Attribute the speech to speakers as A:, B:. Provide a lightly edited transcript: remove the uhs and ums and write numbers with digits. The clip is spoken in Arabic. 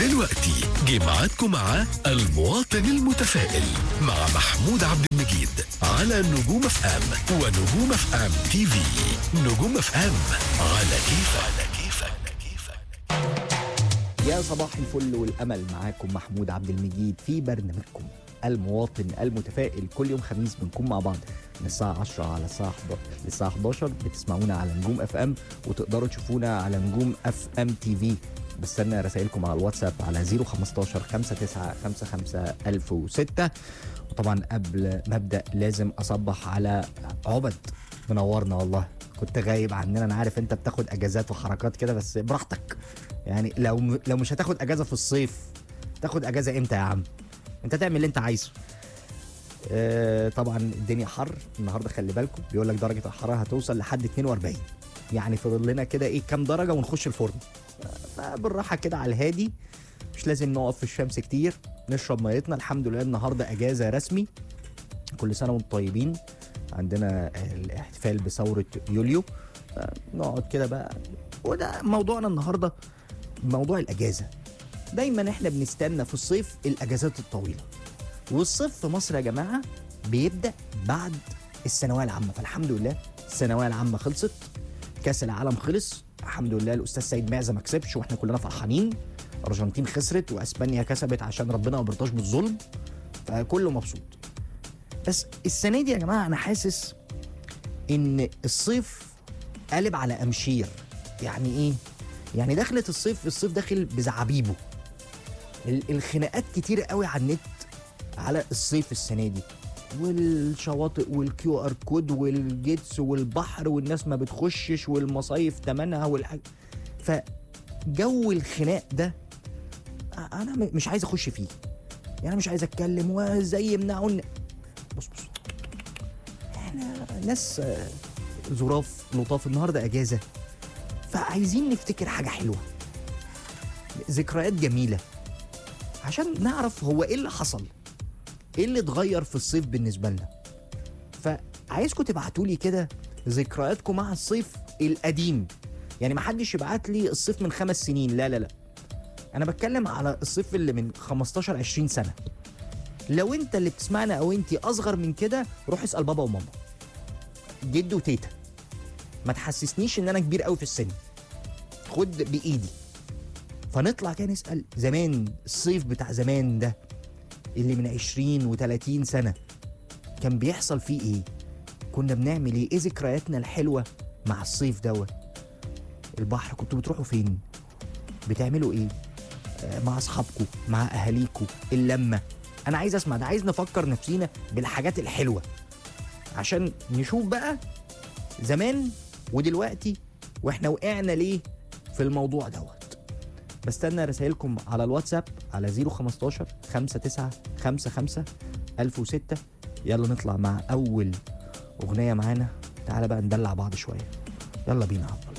A: ودلوقتي جه ميعادكم مع المواطن المتفائل مع محمود عبد المجيد على نجوم اف ام ونجوم اف ام تي في. نجوم اف ام على كيفك.
B: يا صباح الفل والامل، معاكم محمود عبد المجيد في برنامجكم المواطن المتفائل. كل يوم خميس بنكون مع بعض من الساعه 10 على الساعه 11 بتسمعونا على نجوم اف ام، وتقدروا تشوفونا على نجوم اف ام تي في. بستنى رسائلكم على الواتساب على 015 59 55 1006. وطبعا قبل ما ابدا لازم اصبح على عبد، منورنا والله. كنت غايب عننا، انا عارف انت بتاخد اجازات وحركات كده، بس براحتك يعني. لو مش هتاخد اجازه في الصيف، تاخد اجازه امتى يا عم؟ انت تعمل اللي انت عايزه. طبعا الدنيا حر النهارده، خلي بالكم. بيقول لك درجه الحراره هتوصل لحد 42، يعني فاضل لنا كده ايه كام درجه ونخش الفرن. فبالراحه كده على الهادي، مش لازم نقف في الشمس كتير، نشرب ميتنا. الحمد لله النهارده اجازه رسمي. كل سنه وانتم طيبين. عندنا الاحتفال بثوره يوليو، نقعد كده بقى. وده موضوعنا النهارده، موضوع الاجازه. دايما احنا بنستنى في الصيف الاجازات الطويله، والصيف في مصر يا جماعه بيبدا بعد الثانويه العامه. فالحمد لله الثانويه العامه خلصت، كاس العالم خلص الحمد لله. الاستاذ سيد معزه ما كسبش واحنا كلنا فرحانين. الارجنتين خسرت واسبانيا كسبت عشان ربنا ما برضاش بالظلم، فكله مبسوط. بس السنه دي يا جماعه انا حاسس ان الصيف قلب على امشير. يعني ايه؟ يعني دخلت الصيف داخل بزعابيبه. الخناقات كتير قوي على النت على الصيف السنه دي، والشواطئ والكيو ار كود والجيتس والبحر، والناس ما بتخشش، والمصايف تمنها والحاجة. فجو الخناق ده انا مش عايز اخش فيه، يعني مش عايز اتكلم وازاي يمنعون. بص احنا ناس ظراف لطاف، النهارده اجازه، فعايزين نفتكر حاجه حلوه، ذكريات جميله، عشان نعرف هو ايه اللي حصل، ايه اللي اتغير في الصيف بالنسبه لنا. فعايزكم تبعتوا لي كده ذكرياتكم مع الصيف القديم. يعني ما حدش يبعت لي الصيف من 5 سنين، لا، انا بتكلم على الصيف اللي من 15 20 سنه. لو انت اللي بتسمعنا او انت اصغر من كده، روح اسال بابا وماما، جد وتيتا. ما تحسسنيش ان انا كبير قوي في السن، خد بايدي. فنطلع كده نسال زمان، الصيف بتاع زمان ده اللي من 20 و30 سنه كان بيحصل فيه ايه؟ كنا بنعمل ايه ذكرياتنا الحلوه مع الصيف دوت؟ البحر كنتوا بتروحوا فين؟ بتعملوا ايه مع اصحابكم، مع اهاليكم؟ اللمه. انا عايز اسمع ده، عايز نفكر نفسينا بالحاجات الحلوه عشان نشوف بقى زمان ودلوقتي واحنا وقعنا ليه في الموضوع دوت. بستنى رسائلكم على الواتساب على 015 59 55 1006. يلا نطلع مع اول اغنيه معانا. تعالى بقى ندلع بعض شويه، يلا بينا.